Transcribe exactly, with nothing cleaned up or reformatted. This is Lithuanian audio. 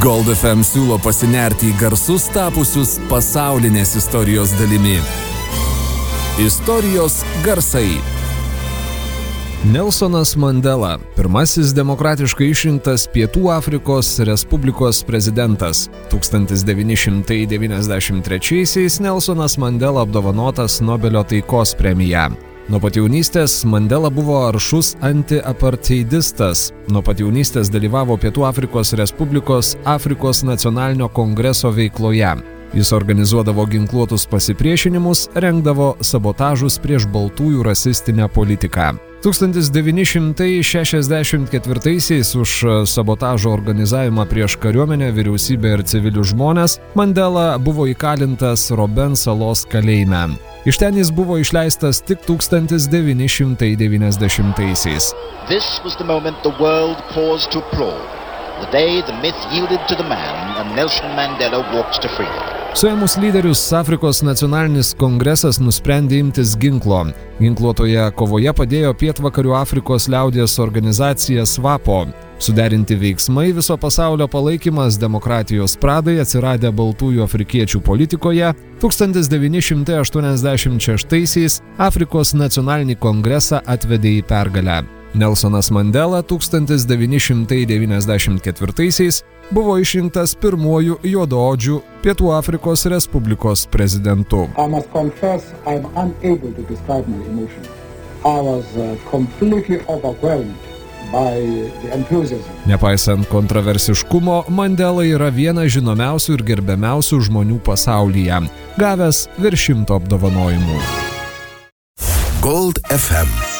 Gold F M siūlo pasinerti į garsus tapusius pasaulinės istorijos dalimi. Istorijos garsai. Nelsonas Mandela, pirmasis demokratiškai išrinktas Pietų Afrikos Respublikos prezidentas. tūkstantis devyni šimtai devyniasdešimt trečiaisiais Nelsonas Mandela apdovanotas Nobelio taikos premija. Nuo pat jaunystės Mandela buvo aršus anti-apartheidistas. Nuo pat jaunystės dalyvavo Pietų Afrikos Respublikos Afrikos nacionalinio kongreso veikloje. Jis organizuodavo ginkluotus pasipriešinimus, rengdavo sabotažus prieš baltųjų rasistinę politiką. tūkstantis devyni šimtai šešiasdešimt ketvirtaisiais už sabotažo organizavimą prieš kariuomenę, vyriausybę ir civilius žmones Mandela buvo įkalintas Robben salos kalėjime. Iš ten jis buvo išleistas tik tūkstantis devyni šimtai devyniasdešimtaisiais. This was the moment the world paused to applaud. The day the myth yielded to the man and Nelson Mandela walked to freedom. Suėmus lyderius, Afrikos nacionalinis kongresas nusprendė imtis ginklo. Ginkluotoje kovoje padėjo Pietvakarių Afrikos liaudies organizacija SWAPO. Suderinti veiksmai, viso pasaulio palaikymas demokratijos pradai atsiradę baltųjų afrikiečių politikoje, tūkstantis devyni šimtai aštuoniasdešimt šeštaisiais Afrikos nacionalinį kongresą atvedė į pergalę. Nelsonas Mandela tūkstantis devyni šimtai devyniasdešimt ketvirtaisiais buvo išrinktas pirmuoju juodaodžiu Pietų Afrikos Respublikos prezidentu. I must confess I am unable to describe my emotions. I was uh, completely overwhelmed by the enthusiasm. Nepaisant kontroversiškumo, Mandela yra vienas žinomiausių ir gerbiamiausių žmonių pasaulyje, gavęs virš šimto apdovanojimų. Gold F M